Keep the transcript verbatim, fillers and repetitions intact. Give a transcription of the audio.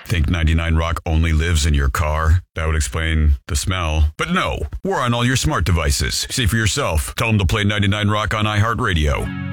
Think ninety-nine Rock only lives in your car? That would explain the smell. But no, we're on all your smart devices. See for yourself. Tell them to play ninety-nine Rock on iHeartRadio.